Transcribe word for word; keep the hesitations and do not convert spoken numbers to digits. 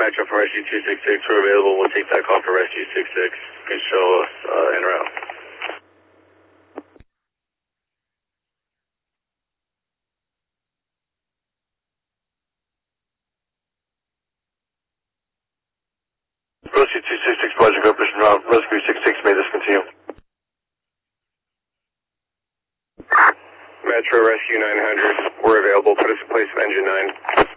Metro for Rescue two six six, we're available. We'll take that call for Rescue six six. You can show us uh, en route. Rescue two six six, Project Operation Route. Rescue six six may discontinue. Metro Rescue nine hundred, we're available. Put us in place of engine nine.